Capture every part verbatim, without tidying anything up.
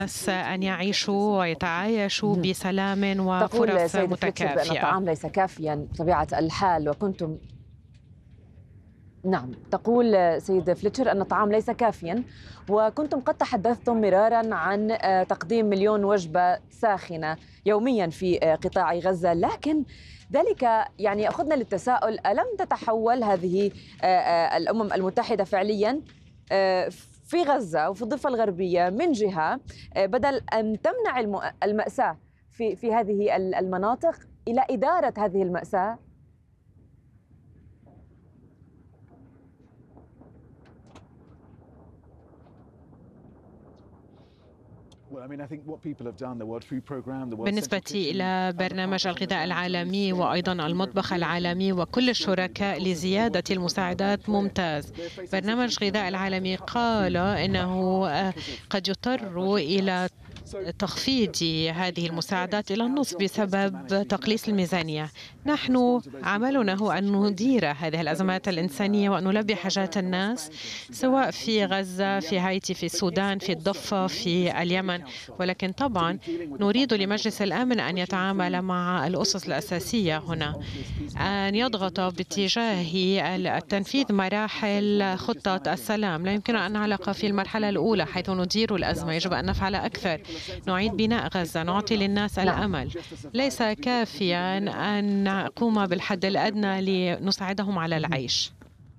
أن يعيشوا ويتعايشوا بسلام تقول وفرص سيدة فليتشر بأن متكافئة. الطعام ليس كافيا بطبيعة الحال، وكنتم نعم تقول سيدة فليتشر أن الطعام ليس كافيا، وكنتم قد تحدثتم مرارا عن تقديم مليون وجبة ساخنة يوميا في قطاع غزة، لكن ذلك يعني يأخذنا للتساؤل: ألم تتحول هذه الأمم المتحدة فعليا في غزة وفي الضفة الغربية من جهة، بدل أن تمنع المأساة في في هذه المناطق، إلى إدارة هذه المأساة؟ بالنسبة إلى برنامج الغذاء العالمي وأيضا المطبخ العالمي وكل الشركاء لزيادة المساعدات ممتاز. برنامج الغذاء العالمي قال إنه قد يضطر إلى تخفيض هذه المساعدات إلى النصف بسبب تقليص الميزانية. نحن عملنا هو أن ندير هذه الأزمات الإنسانية وأن نلبي حاجات الناس، سواء في غزة، في هايتي، في السودان، في الضفة، في اليمن. ولكن طبعا نريد لمجلس الأمن أن يتعامل مع الأسس الأساسية هنا، أن يضغط باتجاه التنفيذ مراحل خطة السلام. لا يمكن أن نعلق في المرحلة الأولى حيث ندير الأزمة، يجب أن نفعل أكثر. نعيد بناء غزة، نعطي للناس الأمل. ليس كافيا أن نقوم بالحد الأدنى لنساعدهم على العيش.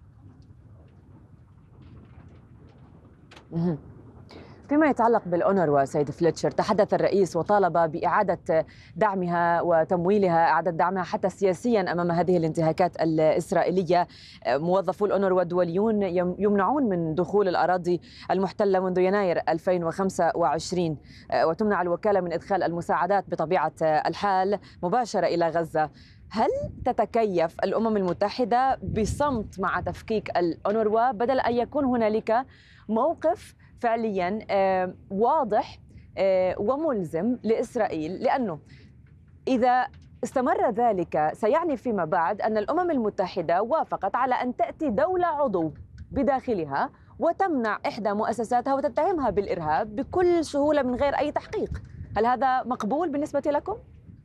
فيما يتعلق بالأونروا سيد فليتشر، تحدث الرئيس وطالب بإعادة دعمها وتمويلها، إعادة دعمها حتى سياسيا أمام هذه الانتهاكات الإسرائيلية. موظفو الأونروا الدوليون يمنعون من دخول الأراضي المحتلة منذ يناير ألفين وخمسة وعشرين، وتمنع الوكالة من إدخال المساعدات بطبيعة الحال مباشرة إلى غزة. هل تتكيف الأمم المتحدة بصمت مع تفكيك الأونروا بدل أن يكون هنالك موقف فعليا واضح وملزم لإسرائيل؟ لأنه إذا استمر ذلك سيعني فيما بعد أن الأمم المتحدة وافقت على أن تأتي دولة عضو بداخلها وتمنع إحدى مؤسساتها وتتهمها بالإرهاب بكل سهولة من غير أي تحقيق. هل هذا مقبول بالنسبة لكم؟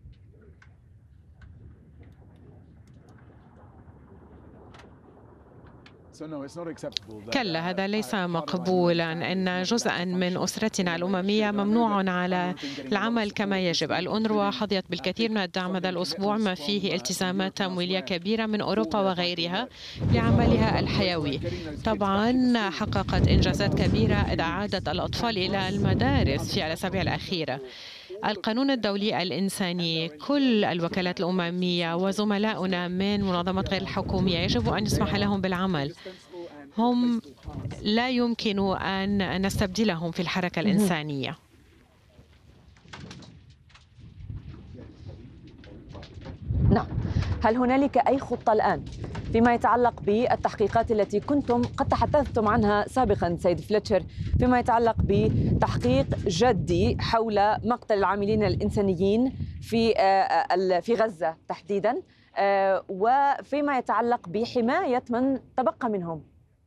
كلا، هذا ليس مقبولا. أن جزءا من أسرتنا الأممية ممنوع على العمل كما يجب. الأونروا حظيت بالكثير من الدعم هذا الأسبوع، ما فيه التزامات تمويلية كبيرة من أوروبا وغيرها لعملها الحيوي. طبعا حققت إنجازات كبيرة إذ أعادت الأطفال إلى المدارس في الأسابيع الأخيرة. القانون الدولي الإنساني، كل الوكالات الأممية وزملاؤنا من منظمات غير الحكومية يجب أن يسمح لهم بالعمل. هم لا يمكن أن نستبدلهم في الحركة الإنسانية. نعم. هل هنالك أي خطة الآن فيما يتعلق بالتحقيقات التي كنتم قد تحدثتم عنها سابقا سيد فليتشر، فيما يتعلق بتحقيق جدي حول مقتل العاملين الإنسانيين في في غزة تحديدا، وفيما يتعلق بحماية من تبقى منهم؟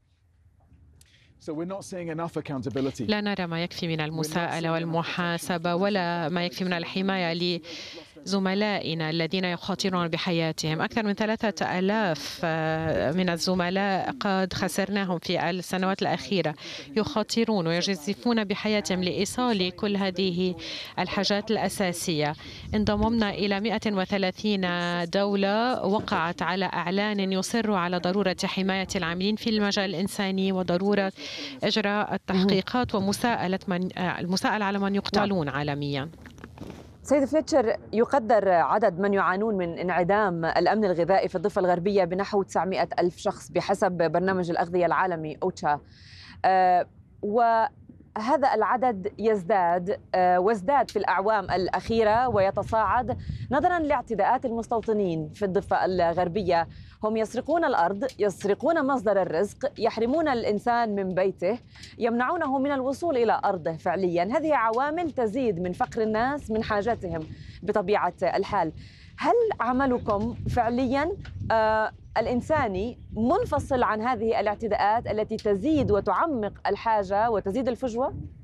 لا نرى ما يكفي من المساءلة والمحاسبة، ولا ما يكفي من الحماية لزملائنا الذين يخاطرون بحياتهم. أكثر من ثلاثة آلاف من الزملاء قد خسرناهم في السنوات الأخيرة، يخاطرون ويجازفون بحياتهم لإيصال كل هذه الحاجات الأساسية. انضممنا إلى مئة وثلاثين دولة وقعت على إعلان يصر على ضرورة حماية العاملين في المجال الإنساني وضرورة إجراء التحقيقات ومساءلة من المساءلة على من يقتلون عالميا. سيد فليتشر، يقدر عدد من يعانون من انعدام الأمن الغذائي في الضفة الغربية بنحو تسعمئة ألف شخص بحسب برنامج الأغذية العالمي أوتشا، أه وهذا العدد يزداد أه وازداد في الأعوام الأخيرة ويتصاعد نظرا لاعتداءات المستوطنين في الضفة الغربية. هم يسرقون الأرض، يسرقون مصدر الرزق، يحرمون الإنسان من بيته، يمنعونه من الوصول إلى أرضه فعليا. هذه عوامل تزيد من فقر الناس من حاجاتهم بطبيعة الحال. هل عملكم فعليا آه الإنساني منفصل عن هذه الاعتداءات التي تزيد وتعمق الحاجة وتزيد الفجوة؟